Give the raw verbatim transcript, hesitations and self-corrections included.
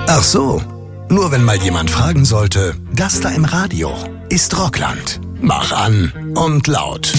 Ach so, nur wenn mal jemand fragen sollte, das da im Radio ist Rockland. Mach an und laut.